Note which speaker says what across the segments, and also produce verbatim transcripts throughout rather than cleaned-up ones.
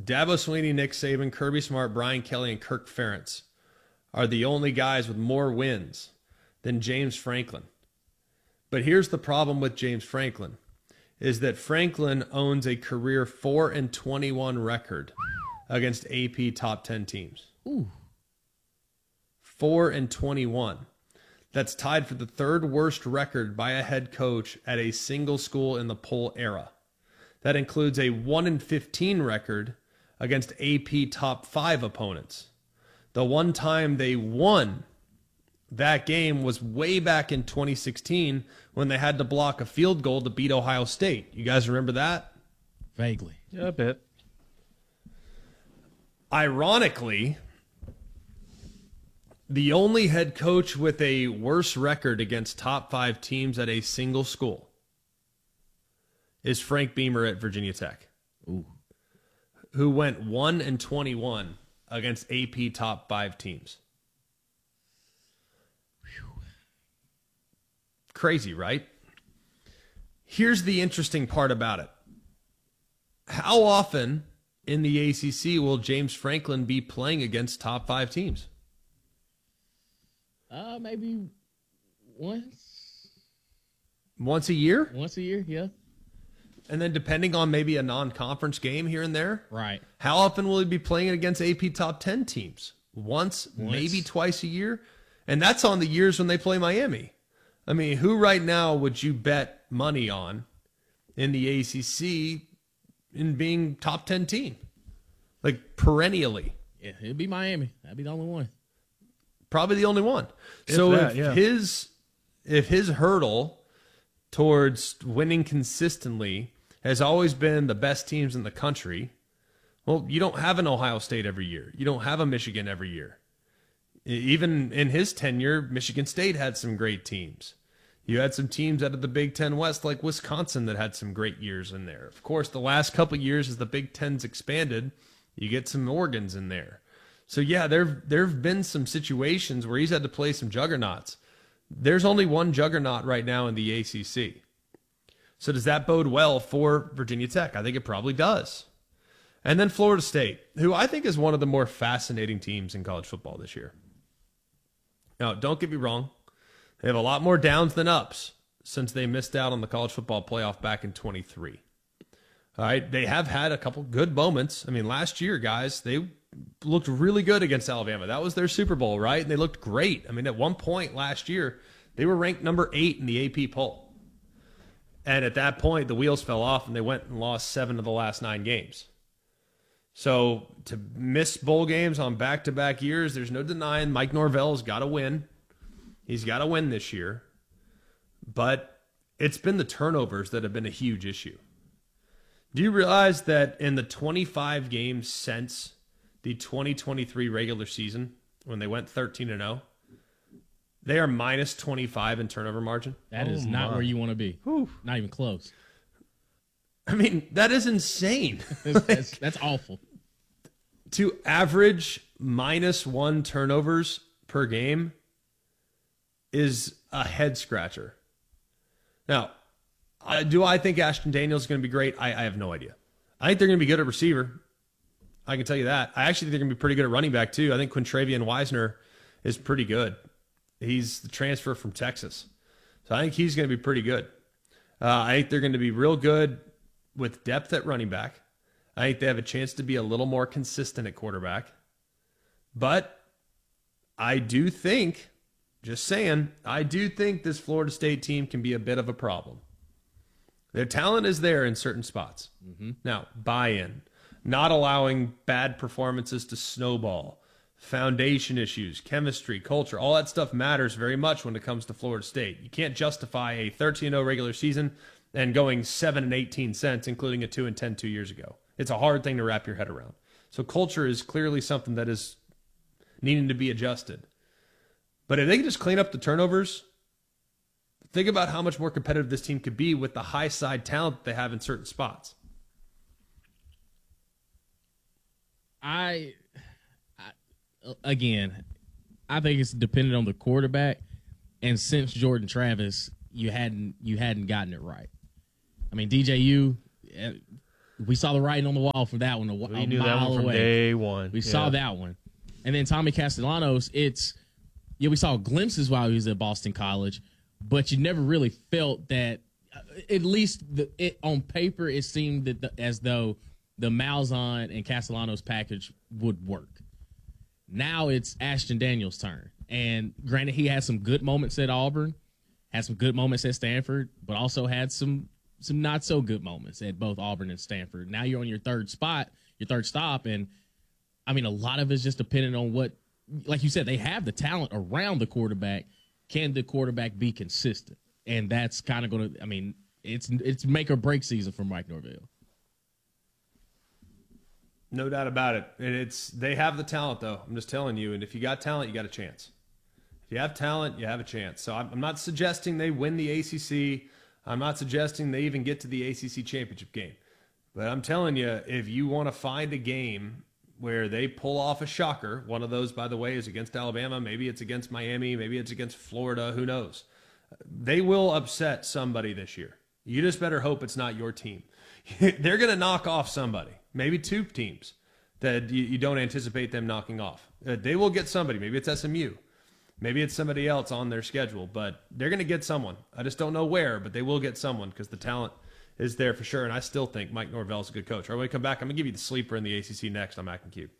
Speaker 1: Dabo Swinney, Nick Saban, Kirby Smart, Brian Kelly, and Kirk Ferentz are the only guys with more wins than James Franklin. But here's the problem with James Franklin, is that Franklin owns a career four and twenty-one record against A P top ten teams.
Speaker 2: Ooh.
Speaker 1: four and twenty-one. That's tied for the third worst record by a head coach at a single school in the poll era. That includes a one and fifteen record against A P top five opponents. The one time they won that game was way back in twenty sixteen when they had to block a field goal to beat Ohio State. You guys remember that?
Speaker 2: Vaguely.
Speaker 3: Yeah, a bit.
Speaker 1: Ironically, the only head coach with a worse record against top five teams at a single school is Frank Beamer at Virginia Tech.
Speaker 2: Ooh.
Speaker 1: Who went one and twenty-one against A P top five teams. Whew. Crazy, right? Here's the interesting part about it. How often in the A C C will James Franklin be playing against top five teams?
Speaker 2: Uh, maybe once.
Speaker 1: Once a year?
Speaker 2: Once a year, yeah.
Speaker 1: And then depending on maybe a non-conference game here and there.
Speaker 2: Right.
Speaker 1: How often will he be playing against A P top ten teams? Once,
Speaker 2: Once.
Speaker 1: maybe twice a year? And that's on the years when they play Miami. I mean, who right now would you bet money on in the A C C in being top ten team? Like perennially.
Speaker 2: Yeah, it'd be Miami. That'd be the only one.
Speaker 1: Probably the only one.
Speaker 3: If
Speaker 1: so
Speaker 3: that,
Speaker 1: if
Speaker 3: yeah.
Speaker 1: his if his hurdle towards winning consistently has always been the best teams in the country, well, you don't have an Ohio State every year. You don't have a Michigan every year. Even in his tenure, Michigan State had some great teams. You had some teams out of the Big Ten West like Wisconsin that had some great years in there. Of course, the last couple of years as the Big Ten's expanded, you get some Oregons in there. So, yeah, there there have been some situations where he's had to play some juggernauts. There's only one juggernaut right now in the A C C. So does that bode well for Virginia Tech? I think it probably does. And then Florida State, who I think is one of the more fascinating teams in college football this year. Now, don't get me wrong. They have a lot more downs than ups since they missed out on the college football playoff back in twenty-three. All right, they have had a couple good moments. I mean, last year, guys, they looked really good against Alabama. That was their Super Bowl, right? And they looked great. I mean, at one point last year, they were ranked number eight in the A P poll. And at that point, the wheels fell off and they went and lost seven of the last nine games. So to miss bowl games on back-to-back years, there's no denying Mike Norvell's got to win. He's got to win this year. But it's been the turnovers that have been a huge issue. Do you realize that in the twenty-five games since the twenty twenty-three regular season, when they went thirteen and oh, they are minus twenty-five in turnover margin?
Speaker 2: That is
Speaker 3: Oh,
Speaker 2: not
Speaker 3: my.
Speaker 2: where you want to be.
Speaker 1: Whew.
Speaker 2: Not even close.
Speaker 1: I mean, that is insane.
Speaker 2: That's, that's, that's awful.
Speaker 1: To average minus one turnovers per game is a head scratcher. Now, uh, do I think Ashton Daniels is going to be great? I, I have no idea. I think they're going to be good at receiver. I can tell you that. I actually think they're going to be pretty good at running back, too. I think Quintravian Wisner is pretty good. He's the transfer from Texas. So I think he's going to be pretty good. Uh, I think they're going to be real good with depth at running back. I think they have a chance to be a little more consistent at quarterback. But I do think, just saying, I do think this Florida State team can be a bit of a problem. Their talent is there in certain spots.
Speaker 2: Mm-hmm.
Speaker 1: Now, buy-in, not allowing bad performances to snowball, foundation issues, chemistry, culture, all that stuff matters very much when it comes to Florida State. You can't justify a thirteen and oh regular season and going seven and eighteen cents, including a two and ten two years ago. It's a hard thing to wrap your head around. So culture is clearly something that is needing to be adjusted. But if they can just clean up the turnovers, think about how much more competitive this team could be with the high side talent that they have in certain spots.
Speaker 2: I, I again, I think it's dependent on the quarterback. And since Jordan Travis, you hadn't you hadn't gotten it right. I mean, D J U, we saw the writing on the wall for that one a,
Speaker 3: We
Speaker 2: a
Speaker 3: knew
Speaker 2: mile
Speaker 3: that one from
Speaker 2: away.
Speaker 3: day one.
Speaker 2: We
Speaker 3: yeah.
Speaker 2: saw that one. And then Tommy Castellanos, it's, yeah, we saw glimpses while he was at Boston College, but you never really felt that, uh, at least the, it, on paper, it seemed that the, as though the Malzahn and Castellanos package would work. Now it's Ashton Daniels' turn. And granted, he had some good moments at Auburn, had some good moments at Stanford, but also had some some not so good moments at both Auburn and Stanford. Now you're on your third spot, your third stop, and I mean, a lot of it's just dependent on what, like you said, they have the talent around the quarterback. Can the quarterback be consistent? And that's kind of going to, I mean, it's it's make or break season for Mike Norvell.
Speaker 1: No doubt about it. And it's they have the talent, though. I'm just telling you. And if you got talent, you got a chance. If you have talent, you have a chance. So I'm, I'm not suggesting they win the A C C. I'm not suggesting they even get to the A C C championship game. But I'm telling you, if you want to find a game where they pull off a shocker, one of those, by the way, is against Alabama. Maybe it's against Miami. Maybe it's against Florida. Who knows? They will upset somebody this year. You just better hope it's not your team. They're going to knock off somebody, maybe two teams that you, you don't anticipate them knocking off. Uh, they will get somebody. Maybe it's S M U. Maybe it's somebody else on their schedule, but they're going to get someone. I just don't know where, but they will get someone because the talent is there for sure. And I still think Mike Norvell's a good coach. All right, when we come back, I'm going to give you the sleeper in the A C C next on Mac and Cube.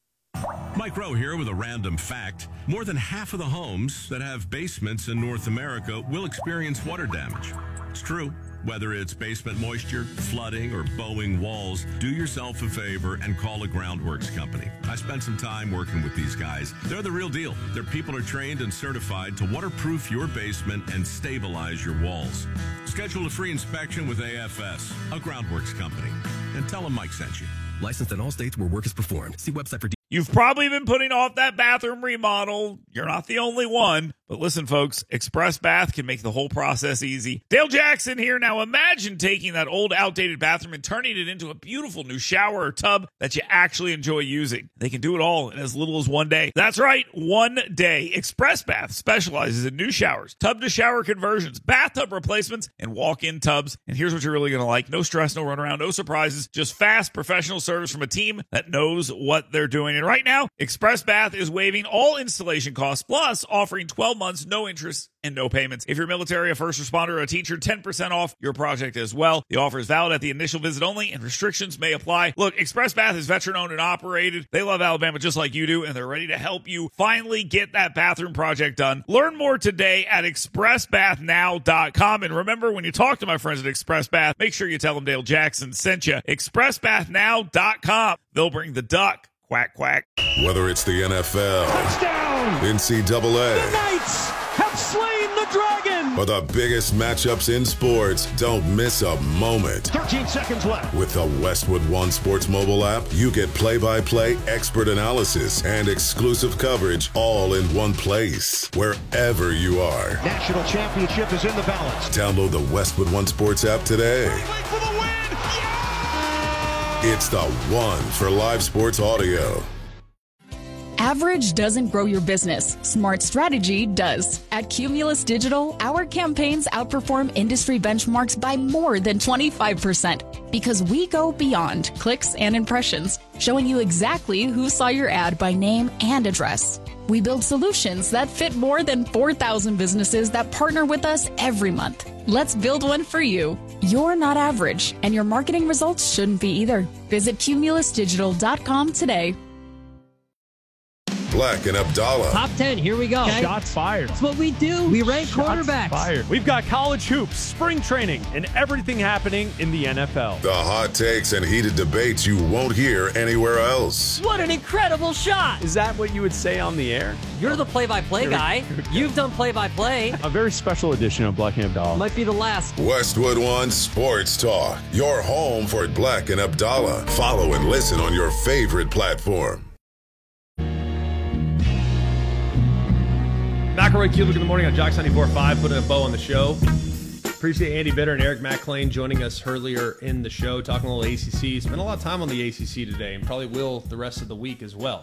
Speaker 4: Mike Rowe here with a random fact. More than half of the homes that have basements in North America will experience water damage. It's true. Whether it's basement moisture, flooding, or bowing walls, do yourself a favor and call a Groundworks company. I spent some time working with these guys. They're the real deal. Their people are trained and certified to waterproof your basement and stabilize your walls. Schedule a free inspection with A F S, a Groundworks company, and tell them Mike sent you.
Speaker 5: Licensed in all states where work is performed. See website for details.
Speaker 6: You've probably been putting off that bathroom remodel. You're not the only one. But listen, folks, Express Bath can make the whole process easy. Dale Jackson here. Now imagine taking that old, outdated bathroom and turning it into a beautiful new shower or tub that you actually enjoy using. They can do it all in as little as one day. That's right, one day. Express Bath specializes in new showers, tub-to-shower conversions, bathtub replacements, and walk-in tubs. And here's what you're really going to like. No stress, no runaround, no surprises. Just fast, professional service from a team that knows what they're doing. And right now, Express Bath is waiving all installation costs, plus offering twelve months, no interest, and no payments. If you're military, a first responder, or a teacher, ten percent off your project as well. The offer is valid at the initial visit only, and restrictions may apply. Look, Express Bath is veteran-owned and operated. They love Alabama just like you do, and they're ready to help you finally get that bathroom project done. Learn more today at express bath now dot com. And remember, when you talk to my friends at Express Bath, make sure you tell them Dale Jackson sent you. express bath now dot com. They'll bring the duck. Quack, quack.
Speaker 7: Whether it's the N F L,
Speaker 8: touchdown,
Speaker 7: N C double A,
Speaker 8: the Knights have slain the dragon,
Speaker 7: or the biggest matchups in sports, don't miss a moment.
Speaker 8: thirteen seconds left.
Speaker 7: With the Westwood One Sports mobile app, you get play-by-play expert analysis and exclusive coverage all in one place, wherever you are.
Speaker 8: National championship is in the balance.
Speaker 7: Download the Westwood One Sports app today.
Speaker 8: For the win! Yeah!
Speaker 7: It's the one for live sports audio.
Speaker 9: Average doesn't grow your business. Smart strategy does. At Cumulus Digital, our campaigns outperform industry benchmarks by more than twenty-five percent because we go beyond clicks and impressions, showing you exactly who saw your ad by name and address. We build solutions that fit more than four thousand businesses that partner with us every month. Let's build one for you. You're not average, and your marketing results shouldn't be either. Visit cumulus digital dot com today.
Speaker 7: Black and Abdallah.
Speaker 10: Top ten, here we go.
Speaker 3: Okay. Shots fired.
Speaker 10: That's what we do. We rank
Speaker 3: Shots
Speaker 10: quarterbacks.
Speaker 3: Fired. We've got college hoops, spring training, and everything happening in the N F L.
Speaker 7: The hot takes and heated debates you won't hear anywhere else.
Speaker 10: What an incredible shot.
Speaker 3: Is that what you would say on the air?
Speaker 10: You're the play-by-play guy. You've done play-by-play.
Speaker 3: A very special edition of Black and Abdallah.
Speaker 10: Might be the last.
Speaker 7: Westwood One Sports Talk. Your home for Black and Abdallah. Follow and listen on your favorite platform.
Speaker 1: McElroy Cubic in the morning on Jock ninety-four point five, putting a bow on the show. Appreciate Andy Bitter and Eric McClain joining us earlier in the show, talking a little A C C. Spent a lot of time on the A C C today and probably will the rest of the week as well.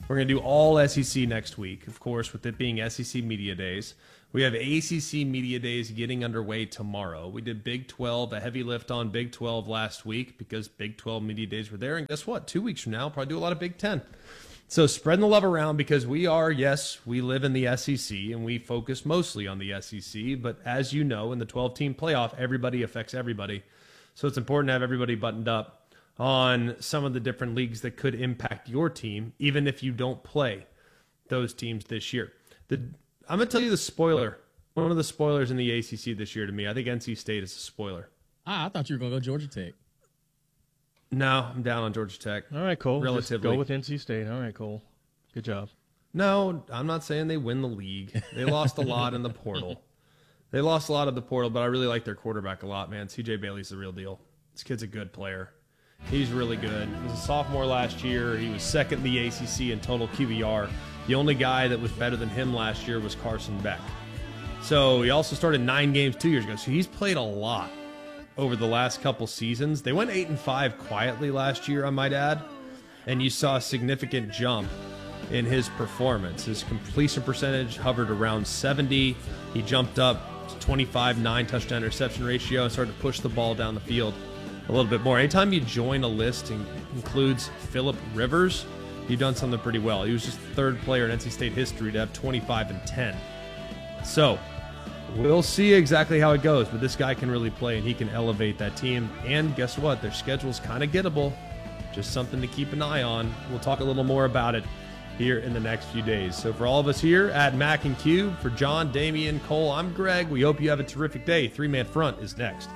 Speaker 1: We're going to do all S E C next week, of course, with it being S E C Media Days. We have A C C Media Days getting underway tomorrow. We did Big twelve, a heavy lift on Big twelve last week because Big twelve Media Days were there. And guess what? Two weeks from now, we'll probably do a lot of Big ten. So spreading the love around because we are, yes, we live in the S E C and we focus mostly on the S E C. But as you know, in the twelve-team playoff, everybody affects everybody. So it's important to have everybody buttoned up on some of the different leagues that could impact your team, even if you don't play those teams this year. The, I'm going to tell you the spoiler. One of the spoilers in the A C C this year to me. I think N C State is a spoiler.
Speaker 2: Ah, I thought you were going to go Georgia Tech.
Speaker 1: No, I'm down on Georgia Tech.
Speaker 11: All right, Cole.
Speaker 1: Relatively.
Speaker 11: Just go with N C State. All right, Cole. Good job.
Speaker 1: No, I'm not saying they win the league. They lost a lot in the portal. They lost a lot of the portal, but I really like their quarterback a lot, man. C J Bailey's the real deal. This kid's a good player. He's really good. He was a sophomore last year. He was second in the A C C in total Q B R. The only guy that was better than him last year was Carson Beck. So he also started nine games two years ago. So he's played a lot over the last couple seasons. They went eight and five quietly last year, I might add. And you saw a significant jump in his performance. His completion percentage hovered around seventy. He jumped up to twenty-five, nine touchdown interception ratio and started to push the ball down the field a little bit more. Anytime you join a list and includes Phillip Rivers, you've done something pretty well. He was just the third player in N C State history to have twenty-five and ten. So we'll see exactly how it goes, but this guy can really play and he can elevate that team. And guess what? Their schedule's kind of gettable. Just something to keep an eye on. We'll talk a little more about it here in the next few days. So for all of us here at Mac and Cube, for John, Damian, Cole, I'm Greg. We hope you have a terrific day. Three-Man Front is next.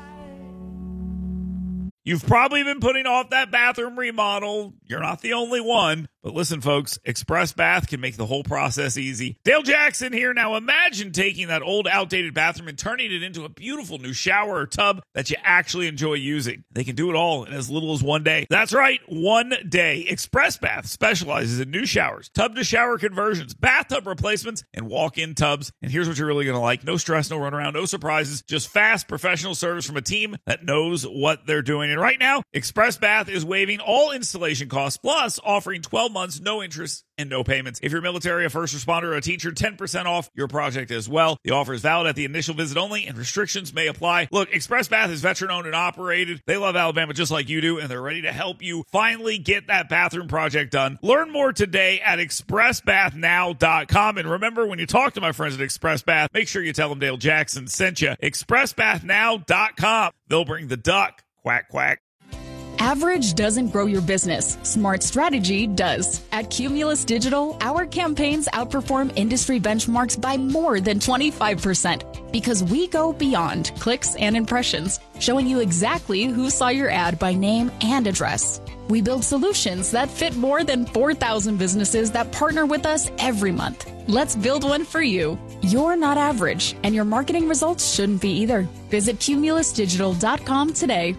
Speaker 6: You've probably been putting off that bathroom remodel. You're not the only one. But listen, folks, Express Bath can make the whole process easy. Dale Jackson here. Now imagine taking that old, outdated bathroom and turning it into a beautiful new shower or tub that you actually enjoy using. They can do it all in as little as one day. That's right, one day. Express Bath specializes in new showers, tub-to-shower conversions, bathtub replacements, and walk-in tubs. And here's what you're really going to like. No stress, no runaround, no surprises. Just fast, professional service from a team that knows what they're doing. And right now, Express Bath is waiving all installation costs, plus offering twelve months, no interest, and no payments. If you're military, a first responder, or a teacher, ten percent off your project as well. The offer is valid at the initial visit only, and restrictions may apply. Look, Express Bath is veteran-owned and operated. They love Alabama just like you do, and they're ready to help you finally get that bathroom project done. Learn more today at express bath now dot com. And remember, when you talk to my friends at Express Bath, make sure you tell them Dale Jackson sent you. express bath now dot com. They'll bring the duck. Quack, quack.
Speaker 9: Average doesn't grow your business. Smart strategy does. At Cumulus Digital, our campaigns outperform industry benchmarks by more than twenty-five percent because we go beyond clicks and impressions, showing you exactly who saw your ad by name and address. We build solutions that fit more than four thousand businesses that partner with us every month. Let's build one for you. You're not average, and your marketing results shouldn't be either. Visit cumulus digital dot com today.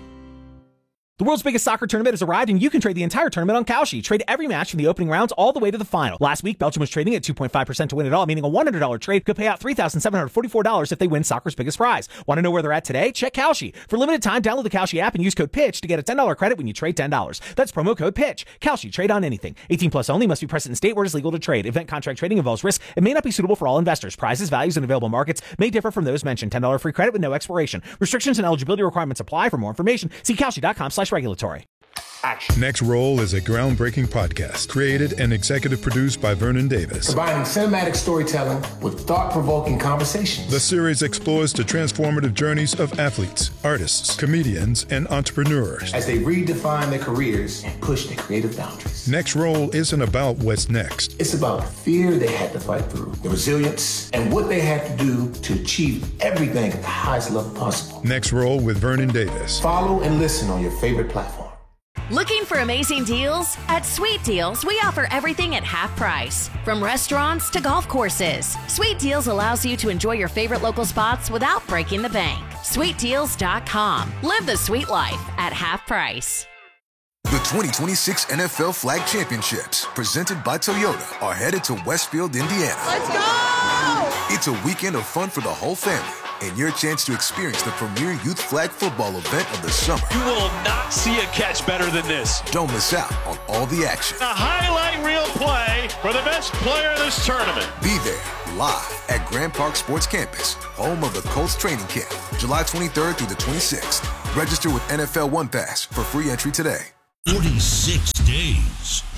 Speaker 12: The world's biggest soccer tournament has arrived, and you can trade the entire tournament on Kalshi. Trade every match from the opening rounds all the way to the final. Last week, Belgium was trading at two point five percent to win it all, meaning a one hundred dollars trade could pay out three thousand seven hundred forty-four dollars if they win soccer's biggest prize. Want to know where they're at today? Check Kalshi. For limited time, download the Kalshi app and use code PITCH to get a ten dollars credit when you trade ten dollars. That's promo code PITCH. Kalshi. Trade on anything. eighteen plus only. Must be present in state where it is legal to trade. Event contract trading involves risk and may not be suitable for all investors. Prizes, values, and available markets may differ from those mentioned. ten dollars free credit with no expiration. Restrictions and eligibility requirements apply. For more information, see kalshi dot com slash regulatory.
Speaker 13: Action. Next Roll is a groundbreaking podcast created and executive produced by Vernon Davis.
Speaker 14: Combining cinematic storytelling with thought-provoking conversations.
Speaker 13: The series explores the transformative journeys of athletes, artists, comedians, and entrepreneurs
Speaker 14: as they redefine their careers and push their creative boundaries.
Speaker 13: Next Roll isn't about what's next.
Speaker 14: It's about the fear they had to fight through, the resilience, and what they had to do to achieve everything at the highest level possible.
Speaker 13: Next Roll with Vernon Davis.
Speaker 14: Follow and listen on your favorite platform.
Speaker 15: Looking for amazing deals? At Sweet Deals, we offer everything at half price. From restaurants to golf courses, Sweet Deals allows you to enjoy your favorite local spots without breaking the bank. sweet deals dot com. Live the sweet life at half price.
Speaker 16: The twenty twenty-six N F L Flag Championships, presented by Toyota, are headed to Westfield, Indiana.
Speaker 17: Let's go!
Speaker 16: It's a weekend of fun for the whole family. and your chance to experience the premier youth flag football event of the summer.
Speaker 8: You will not see a catch better than this.
Speaker 16: Don't miss out on all the action.
Speaker 8: A highlight reel play for the best player of this tournament.
Speaker 16: Be there live at Grand Park Sports Campus, home of the Colts training camp, July twenty-third through the twenty-sixth. Register with N F L One Pass for free entry today.
Speaker 17: forty-six days